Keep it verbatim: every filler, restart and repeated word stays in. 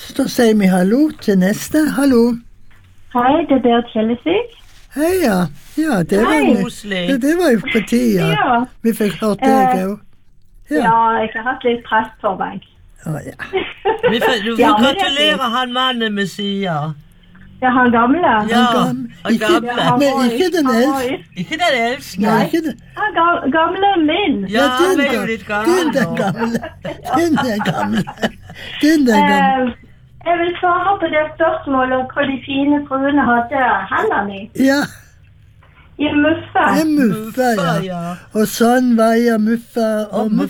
Så da sier vi hallo til neste. Hallo. Hei, det er Berit Kjellesvik. Hei, ja. Ja, det var, Hei. vi, det, det var jo på tida. Ja. Vi fikk hørt deg Eh, òg. Ja, jeg har hatt litt press på meg. Å, ja. Vi får, du får Ja, men det er gratulere han mannen med sida. Ja, han gamle. Ja, gam- han ikke- gamle. Ja, han Men var ikke yt- den han var eldste. yt- Ikke den eldste. Nei, ikke det. Han ga- gamle min. Ja, han den er jo gam- litt Den den gammel. gamle. Den den gamle. Den den gamle. Eh, jeg vil svare på det spørsmålet hva de fine fruene hadde hendene i. Ja, I muffe. det er muffa, Muffa, ja. ja. Og sånn veier muffa og Og muffa.